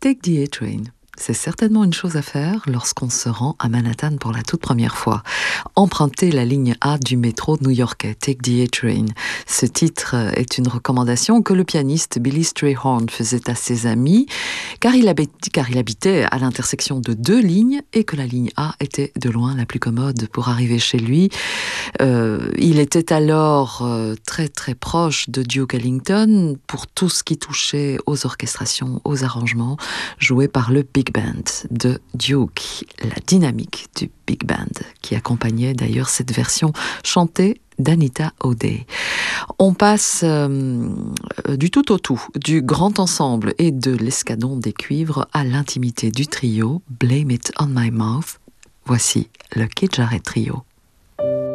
Take the A-Train. C'est certainement une chose à faire lorsqu'on se rend à Manhattan pour la toute première fois. Emprunter la ligne A du métro new-yorkais, Take the A-Train. Ce titre est une recommandation que le pianiste Billy Strayhorn faisait à ses amis, car il habitait à l'intersection de deux lignes et que la ligne A était de loin la plus commode pour arriver chez lui. Il était alors très très proche de Duke Ellington pour tout ce qui touchait aux orchestrations, aux arrangements joués par le Big Band de Duke, la dynamique du Big Band qui accompagnait d'ailleurs cette version chantée d'Anita O'Day. On passe du tout au tout, du grand ensemble et de l'escadron des cuivres à l'intimité du trio Blame It on My Mouth. Voici le Kid Jarrett Trio.